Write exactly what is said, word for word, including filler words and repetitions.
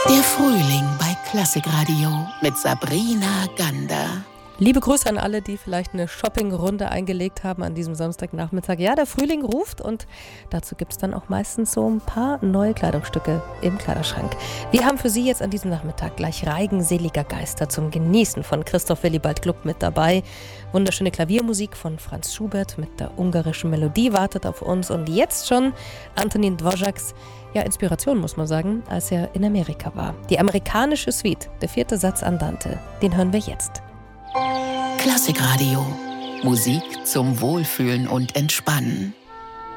Der Frühling bei Klassikradio mit Sabrina Gander. Liebe Grüße an alle, die vielleicht eine Shoppingrunde eingelegt haben an diesem Samstagnachmittag. Ja, der Frühling ruft und dazu gibt es dann auch meistens so ein paar neue Kleidungsstücke im Kleiderschrank. Wir haben für Sie jetzt an diesem Nachmittag gleich Reigen seliger Geister zum Genießen von Christoph Willibald Gluck mit dabei. Wunderschöne Klaviermusik von Franz Schubert mit der ungarischen Melodie wartet auf uns. Und jetzt schon Antonín Dvořáks, ja, Inspiration muss man sagen, als er in Amerika war. Die amerikanische Suite, der vierte Satz Andante, den hören wir jetzt. Klassikradio. Musik zum Wohlfühlen und Entspannen.